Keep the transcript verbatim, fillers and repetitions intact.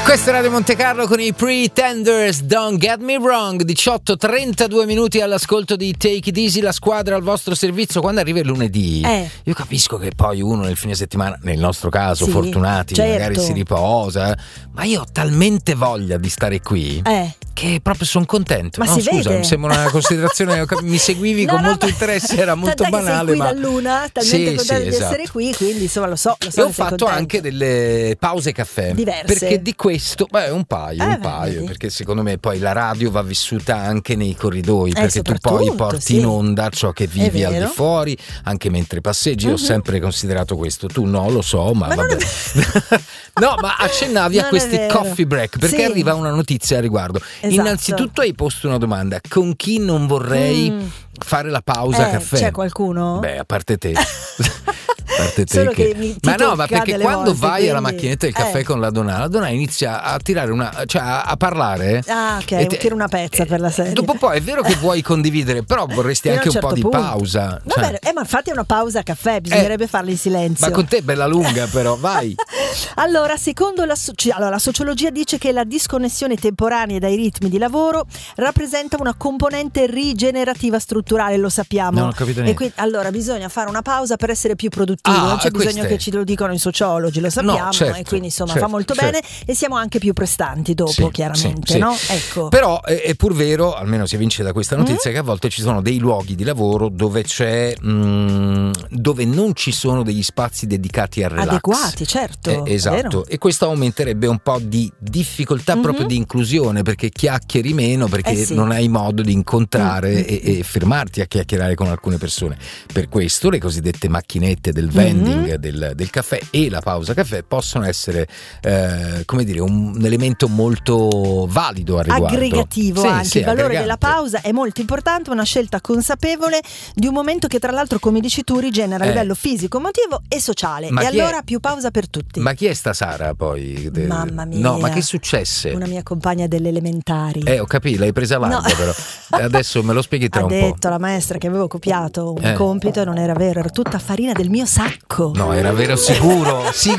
Questa è Radio Monte Carlo con i Pretenders, Don't Get Me Wrong. Diciotto e trentadue minuti all'ascolto di Take It Easy, la squadra al vostro servizio. Quando arriva il lunedì, eh. io capisco che poi uno nel fine settimana, nel nostro caso, sì, fortunati, certo, magari si riposa, ma io ho talmente voglia di stare qui eh. che proprio sono contento. Ma no, si scusa, vede. mi sembra una considerazione, mi seguivi no, con no, molto interesse, era molto banale. Sei qui ma da Luna, talmente sì, contento sì, di esatto. essere qui, quindi insomma lo so, lo so e ho che sei fatto contento. anche delle pause caffè diverse, perché di questo, beh, un paio, eh, un paio, vedi. perché secondo me poi la radio va vissuta anche nei corridoi, eh, perché tu poi porti sì. in onda ciò che vivi al di fuori, anche mentre passeggi. Uh-huh. Ho sempre considerato questo, tu no, lo so, ma, ma vabbè. No, ma accennavi non a questi coffee break, perché sì. arriva una notizia a riguardo. Esatto. Innanzitutto hai posto una domanda: con chi non vorrei mm. fare la pausa eh, caffè? C'è qualcuno? Beh, a parte te. Solo che... che mi, ma no, ma perché quando volte, vai quindi... alla macchinetta del caffè eh. con la Donà, la Donà inizia a tirare una, cioè a, a parlare. Ah, ok, te... tira una pezza per la serie. Dopo poi è vero che vuoi condividere, però vorresti anche un, certo un po' punto. di pausa. Cioè... Vabbè, eh, ma infatti è una pausa caffè, bisognerebbe eh, farla in silenzio. Ma con te è bella lunga, però, vai. Allora, secondo la, allora, la sociologia dice che la disconnessione temporanea dai ritmi di lavoro rappresenta una componente rigenerativa strutturale, lo sappiamo. Non ho capito niente. E quindi, allora bisogna fare una pausa per essere più produttivi, ah, non c'è bisogno queste... che ci lo dicono i sociologi, lo sappiamo, no, certo, e quindi insomma certo, fa molto certo. bene e siamo anche più prestanti dopo, sì, chiaramente, sì, no? Sì. Ecco. Però è, è pur vero, almeno si evince da questa notizia, mm? che a volte ci sono dei luoghi di lavoro dove c'è mh, dove non ci sono degli spazi dedicati al relax. Adeguati, certo. Eh, esatto, vero. E questo aumenterebbe un po' di difficoltà mm-hmm. proprio di inclusione, perché chiacchieri meno, perché eh sì. non hai modo di incontrare mm-hmm. e, e fermarti a chiacchierare con alcune persone. Per questo le cosiddette macchinette del vending mm-hmm. del, del caffè e la pausa caffè possono essere eh, come dire un, un elemento molto valido a riguardo. Aggregativo sì, anche, sì, il valore aggregante. della pausa è molto importante, una scelta consapevole di un momento che tra l'altro, come dici tu, rigenera a eh. livello fisico, emotivo e sociale. Ma e allora è... più pausa per tutti. Ma chi è sta Sara poi? Mamma mia. No, ma che successe? Una mia compagna delle elementari. Eh, ho capito, l'hai presa larga no. però. Adesso me lo spieghi tra ha un po'. Ha detto la maestra che avevo copiato un eh. compito e non era vero, era tutta farina del mio sacco. No, era vero sicuro. Sì.